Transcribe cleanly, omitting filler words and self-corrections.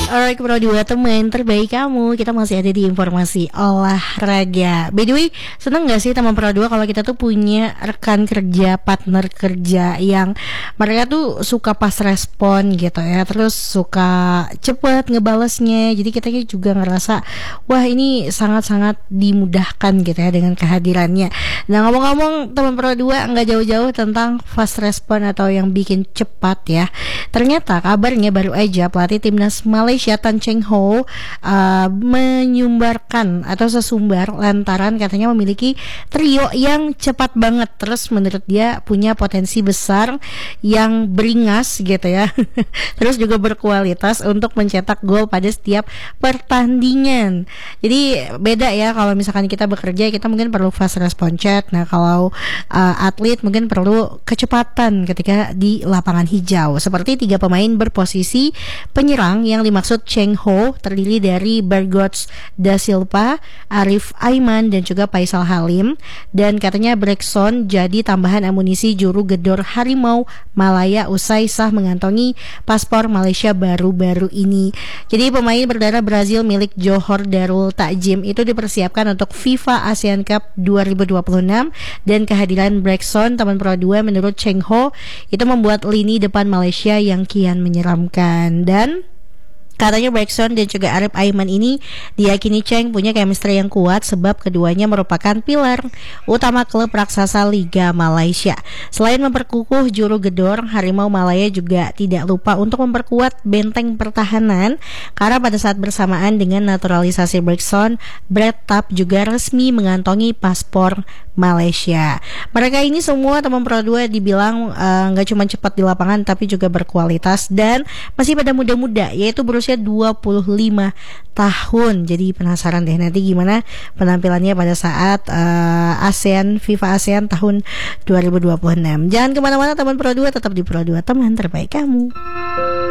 Alright, Pro 2 teman terbaik kamu. Kita masih ada di informasi olahraga. By the way, seneng gak sih teman Pro 2 kalau kita tuh punya rekan kerja, partner kerja yang mereka tuh suka pas respon gitu ya, terus suka cepet ngebalesnya. Jadi kita juga ngerasa wah ini sangat-sangat dimudahkan gitu ya dengan kehadirannya. Nah, ngomong-ngomong teman Pro 2 nggak jauh-jauh tentang fast respon atau yang bikin cepat ya. Ternyata kabarnya baru aja pelatih timnas Malaysia Tan Cheng Ho menyumbarkan atau sesumbar lantaran katanya memiliki trio yang cepat banget, terus menurut dia punya potensi besar yang beringas gitu ya. Terus juga berkualitas untuk mencetak gol pada setiap pertandingan. Jadi beda ya, kalau misalkan kita bekerja kita mungkin perlu fast response chat. Nah, kalau atlet mungkin perlu kecepatan ketika di lapangan hijau. Seperti 3 pemain berposisi penyerang yang dimaksud Cheng Ho terdiri dari Bergots Da Silva, Arif Aiman dan juga Faisal Halim, dan katanya Brekson jadi tambahan amunisi juru gedor Harimau Malaya usai sah mengantongi paspor Malaysia baru-baru ini. Jadi pemain berdarah Brazil milik Johor Darul Takjim itu dipersiapkan untuk FIFA ASEAN Cup 2026, dan kehadiran Brekson teman Pro 2 menurut Cheng Ho itu membuat lini depan Malaysia yang kian menyeramkan. Dan katanya Brekson dan juga Arif Aiman ini diyakini Cheng punya chemistry yang kuat sebab keduanya merupakan pilar utama klub raksasa Liga Malaysia. Selain memperkukuh juru gedor, Harimau Malaya juga tidak lupa untuk memperkuat benteng pertahanan, karena pada saat bersamaan dengan naturalisasi Brekson, Brad Tapp juga resmi mengantongi paspor Malaysia. Mereka ini semua teman Pro 2 dibilang gak cuma cepat di lapangan tapi juga berkualitas dan masih pada muda-muda, yaitu berusia 25 tahun. Jadi penasaran deh nanti gimana penampilannya pada saat FIFA ASEAN tahun 2026. Jangan kemana-mana teman Pro 2, tetap di Pro 2 teman terbaik kamu.